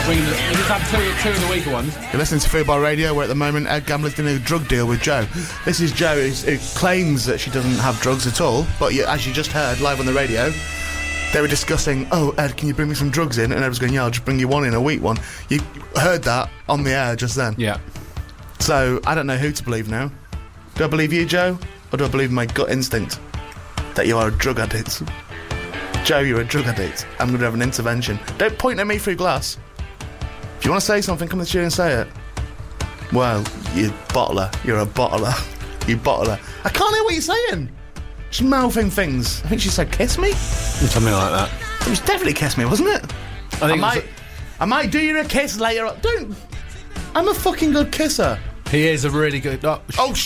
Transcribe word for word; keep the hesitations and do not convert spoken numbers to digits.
We can just, we just have two, two of the weaker ones. You're listening to Football Radio, where at the moment Ed Gambler's doing a drug deal with Joe. This is Joe, who, who claims that she doesn't have drugs at all, but you, as you just heard live on the radio, they were discussing, oh, Ed, can you bring me some drugs in? And Ed was going, yeah, I'll just bring you one in, a weak one. You heard that on the air just then. Yeah. So, I don't know who to believe now. Do I believe you, Joe? Or do I believe my gut instinct that you are a drug addict? Joe, you're a drug addict. I'm going to have an intervention. Don't point at me through glass. If you want to say something, come to the studio and say it. Well, you bottler. You're a bottler. You bottler. I can't hear what you're saying. Just mouthing things. I think she said kiss me? Something like that. It was definitely kiss me, wasn't it? I think I it might, was I might do you a kiss later on. Don't. I'm a fucking good kisser. a, he is a really good... Oh, sh- Oh, shit.